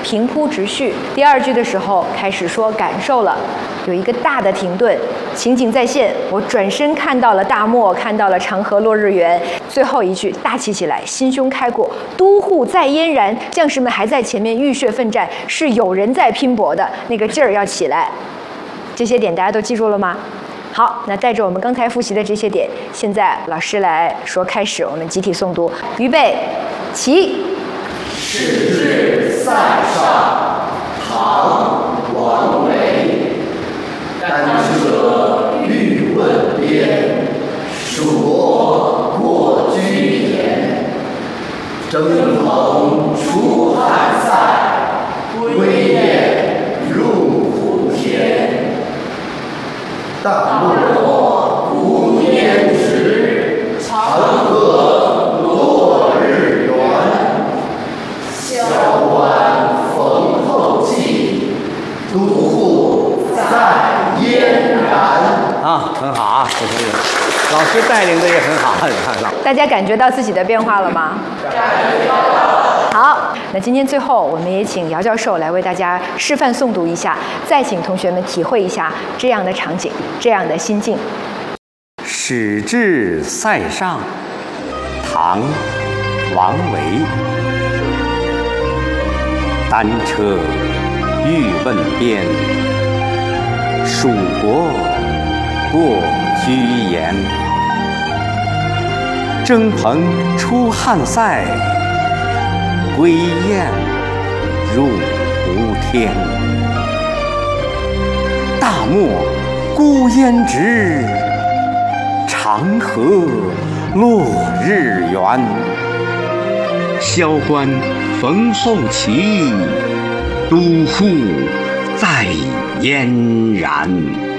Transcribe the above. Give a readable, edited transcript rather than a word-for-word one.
平铺直叙。第二句的时候开始说感受了，有一个大的停顿，情景再现。我转身看到了大漠，看到了长河落日圆。最后一句大气起来，心胸开阔，都护在嫣然，将士们还在前面浴血奋战，是有人在拼搏的，那个劲儿要起来。这些点大家都记住了吗？好，那带着我们刚才复习的这些点，现在老师来说开始，我们集体诵读，预备，起。 使至塞上，唐·王维。单车欲问边，蜀国过居延。征蓬出汉塞，归雁入胡田。大漠孤烟直，长河落日圆。萧关逢候骑，都护在嫣然。 很好啊，这同学，老师带领的也很好， 大家感觉到自己的变化了吗？ 感觉到了。 好，那今天最后，我们也请姚教授来为大家示范诵读一下，再请同学们体会一下这样的场景，这样的心境。 使至塞上，唐·王维。单车欲问边，蜀国过居延。征蓬出汉塞，归雁入胡天。大漠孤烟直，长河落日圆。萧关逢候骑，都护在嫣然。